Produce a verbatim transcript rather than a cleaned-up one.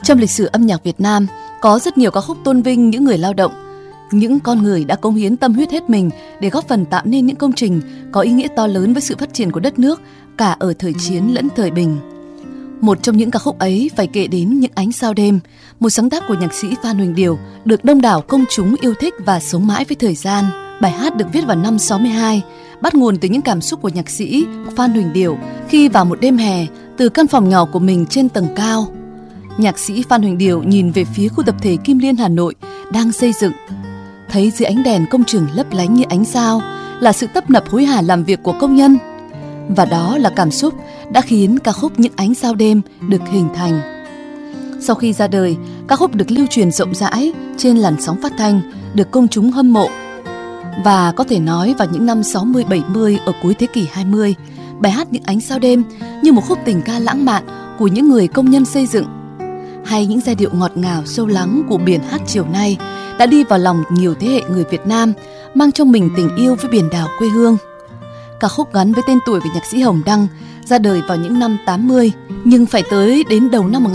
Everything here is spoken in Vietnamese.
Trong lịch sử âm nhạc Việt Nam, có rất nhiều ca khúc tôn vinh những người lao động, những con người đã cống hiến tâm huyết hết mình để góp phần tạo nên những công trình có ý nghĩa to lớn với sự phát triển của đất nước, cả ở thời chiến lẫn thời bình. Một trong những ca khúc ấy phải kể đến Những Ánh Sao Đêm, một sáng tác của nhạc sĩ Phan Huỳnh Điểu, được đông đảo công chúng yêu thích và sống mãi với thời gian. Bài hát được viết vào năm sáu mươi hai, bắt nguồn từ những cảm xúc của nhạc sĩ Phan Huỳnh Điểu khi vào một đêm hè, từ căn phòng nhỏ của mình trên tầng cao, nhạc sĩ Phan Huỳnh Điểu nhìn về phía khu tập thể Kim Liên Hà Nội đang xây dựng. Thấy dưới ánh đèn công trường lấp lánh như ánh sao là sự tấp nập hối hả làm việc của công nhân. Và đó là cảm xúc đã khiến ca khúc Những Ánh Sao Đêm được hình thành. Sau khi ra đời, ca khúc được lưu truyền rộng rãi trên làn sóng phát thanh, được công chúng hâm mộ. Và có thể nói vào những năm sáu mươi bảy mươi ở cuối thế kỷ hai mươi, bài hát Những Ánh Sao Đêm như một khúc tình ca lãng mạn của những người công nhân xây dựng, hay những giai điệu ngọt ngào sâu lắng của Biển Hát Chiều Nay đã đi vào lòng nhiều thế hệ người Việt Nam, mang trong mình tình yêu với biển đảo quê hương. Ca khúc gắn với tên tuổi của nhạc sĩ Hồng Đăng, ra đời vào những năm tám mươi, nhưng phải tới đến đầu năm một